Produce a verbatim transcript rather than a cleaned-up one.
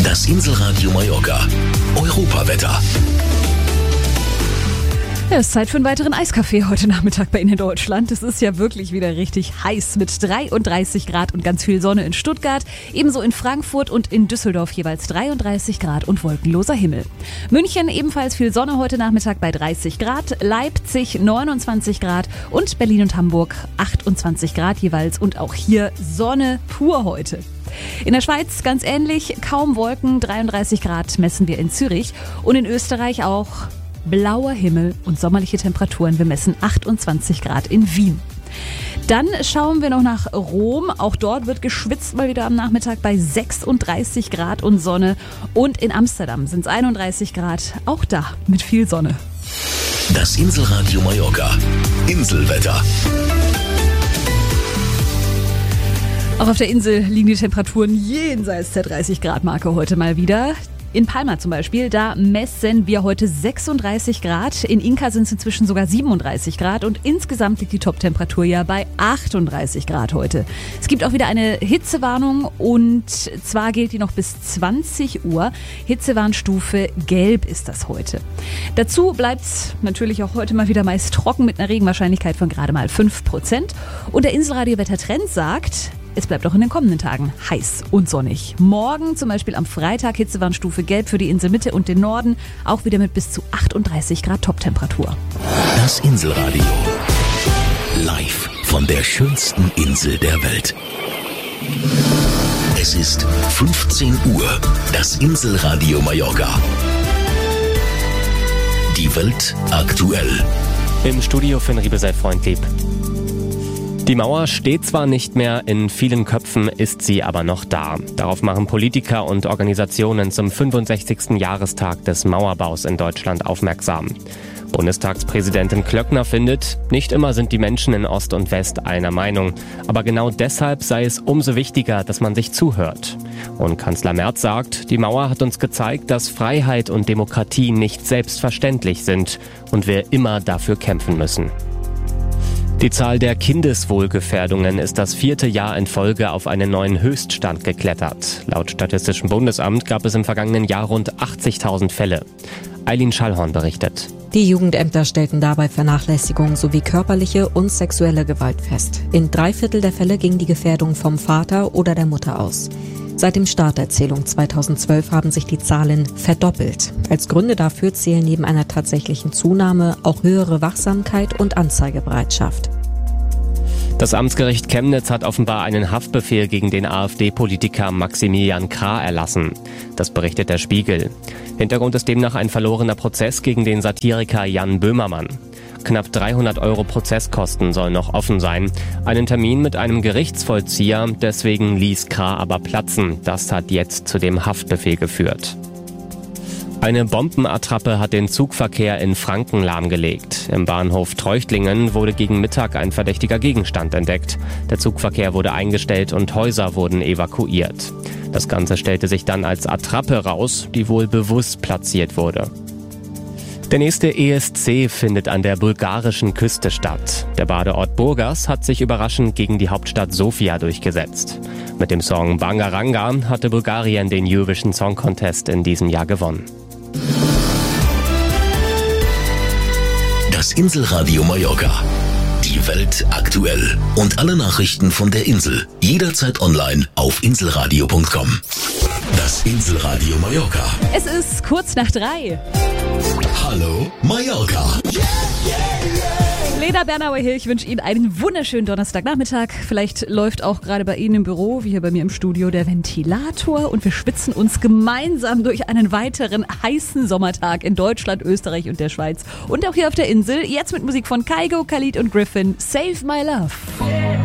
Das Inselradio Mallorca. Europawetter. Ja, es ist Zeit für einen weiteren Eiskaffee heute Nachmittag bei Ihnen in Deutschland. Es ist ja wirklich wieder richtig heiß mit dreiunddreißig Grad und ganz viel Sonne in Stuttgart. Ebenso in Frankfurt und in Düsseldorf jeweils dreiunddreißig Grad und wolkenloser Himmel. München ebenfalls viel Sonne heute Nachmittag bei dreißig Grad. Leipzig neunundzwanzig Grad und Berlin und Hamburg achtundzwanzig Grad jeweils. Und auch hier Sonne pur heute. In der Schweiz ganz ähnlich, kaum Wolken, dreiunddreißig Grad messen wir in Zürich. Und in Österreich auch blauer Himmel und sommerliche Temperaturen. Wir messen achtundzwanzig Grad in Wien. Dann schauen wir noch nach Rom. Auch dort wird geschwitzt mal wieder am Nachmittag bei sechsunddreißig Grad und Sonne. Und in Amsterdam sind es einunddreißig Grad, auch da mit viel Sonne. Das Inselradio Mallorca. Inselwetter. Auch auf der Insel liegen die Temperaturen jenseits der dreißig Grad Marke heute mal wieder. In Palma zum Beispiel, da messen wir heute sechsunddreißig Grad. In Inka sind es inzwischen sogar siebenunddreißig Grad und insgesamt liegt die Toptemperatur ja bei achtunddreißig Grad heute. Es gibt auch wieder eine Hitzewarnung und zwar gilt die noch bis zwanzig Uhr. Hitzewarnstufe Gelb ist das heute. Dazu bleibt es natürlich auch heute mal wieder meist trocken mit einer Regenwahrscheinlichkeit von gerade mal fünf Prozent. Und der Inselradio Wettertrend sagt, es bleibt auch in den kommenden Tagen heiß und sonnig. Morgen zum Beispiel am Freitag Hitzewarnstufe Gelb für die Inselmitte und den Norden, auch wieder mit bis zu achtunddreißig Grad Toptemperatur. Das Inselradio. Live von der schönsten Insel der Welt. Es ist fünfzehn Uhr. Das Inselradio Mallorca. Die Welt aktuell. Im Studio Finn Riebe, sei freundlich. Die Mauer steht zwar nicht mehr, in vielen Köpfen ist sie aber noch da. Darauf machen Politiker und Organisationen zum fünfundsechzigsten Jahrestag des Mauerbaus in Deutschland aufmerksam. Bundestagspräsidentin Klöckner findet, nicht immer sind die Menschen in Ost und West einer Meinung. Aber genau deshalb sei es umso wichtiger, dass man sich zuhört. Und Kanzler Merz sagt, die Mauer hat uns gezeigt, dass Freiheit und Demokratie nicht selbstverständlich sind und wir immer dafür kämpfen müssen. Die Zahl der Kindeswohlgefährdungen ist das vierte Jahr in Folge auf einen neuen Höchststand geklettert. Laut Statistischem Bundesamt gab es im vergangenen Jahr rund achtzigtausend Fälle. Eileen Schallhorn berichtet. Die Jugendämter stellten dabei Vernachlässigung sowie körperliche und sexuelle Gewalt fest. In drei Viertel der Fälle ging die Gefährdung vom Vater oder der Mutter aus. Seit dem Start der Zählung zweitausendzwölf haben sich die Zahlen verdoppelt. Als Gründe dafür zählen neben einer tatsächlichen Zunahme auch höhere Wachsamkeit und Anzeigebereitschaft. Das Amtsgericht Chemnitz hat offenbar einen Haftbefehl gegen den AfD-Politiker Maximilian Krah erlassen. Das berichtet der Spiegel. Hintergrund ist demnach ein verlorener Prozess gegen den Satiriker Jan Böhmermann. Knapp dreihundert Euro Prozesskosten sollen noch offen sein. Einen Termin mit einem Gerichtsvollzieher, deswegen ließ Krah aber platzen. Das hat jetzt zu dem Haftbefehl geführt. Eine Bombenattrappe hat den Zugverkehr in Franken lahmgelegt. Im Bahnhof Treuchtlingen wurde gegen Mittag ein verdächtiger Gegenstand entdeckt. Der Zugverkehr wurde eingestellt und Häuser wurden evakuiert. Das Ganze stellte sich dann als Attrappe raus, die wohl bewusst platziert wurde. Der nächste E S C findet an der bulgarischen Küste statt. Der Badeort Burgas hat sich überraschend gegen die Hauptstadt Sofia durchgesetzt. Mit dem Song Bangaranga hatte Bulgarien den Eurovision Song Contest in diesem Jahr gewonnen. Das Inselradio Mallorca. Die Welt aktuell. Und alle Nachrichten von der Insel. Jederzeit online auf inselradio punkt com. Das Inselradio Mallorca. Es ist kurz nach drei. Hallo Mallorca. Lena Bernauer hier, ich wünsche Ihnen einen wunderschönen Donnerstagnachmittag. Vielleicht läuft auch gerade bei Ihnen im Büro, wie hier bei mir im Studio, der Ventilator und wir schwitzen uns gemeinsam durch einen weiteren heißen Sommertag in Deutschland, Österreich und der Schweiz. Und auch hier auf der Insel, jetzt mit Musik von Kygo, Khalid und Griffin, Save My Love.